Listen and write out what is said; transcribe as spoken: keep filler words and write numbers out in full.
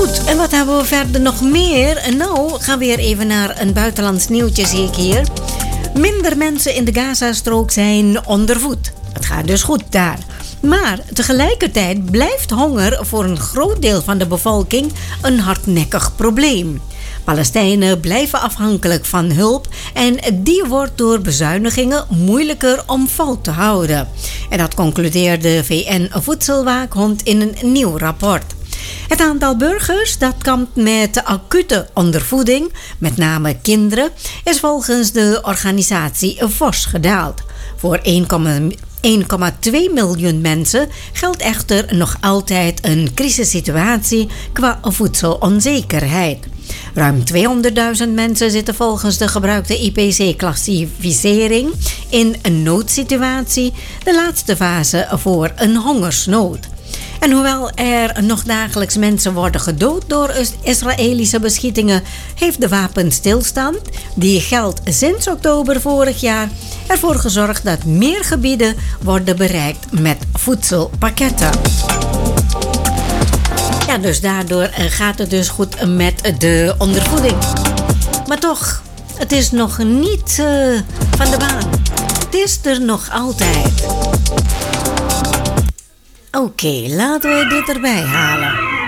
Goed, en wat hebben we verder nog meer? Nou, gaan we weer even naar een buitenlands nieuwtje, zie ik hier. Minder mensen in de Gazastrook zijn onder voet. Het gaat dus goed daar. Maar tegelijkertijd blijft honger voor een groot deel van de bevolking een hardnekkig probleem. Palestijnen blijven afhankelijk van hulp en die wordt door bezuinigingen moeilijker om vol te houden. En dat concludeert de V N-voedselwaakhond in een nieuw rapport. Het aantal burgers dat kampt met acute ondervoeding, met name kinderen, is volgens de organisatie fors gedaald. Voor één komma twee miljoen mensen geldt echter nog altijd een crisissituatie qua voedselonzekerheid. Ruim tweehonderdduizend mensen zitten volgens de gebruikte I P C-klassificering in een noodsituatie, de laatste fase voor een hongersnood. En hoewel er nog dagelijks mensen worden gedood door Israëlische beschietingen, heeft de wapenstilstand, die geldt sinds oktober vorig jaar, ervoor gezorgd dat meer gebieden worden bereikt met voedselpakketten. Ja, dus daardoor gaat het dus goed met de ondervoeding. Maar toch, het is nog niet uh, van de baan. Het is er nog altijd. Oké, okay, laten we dit erbij halen.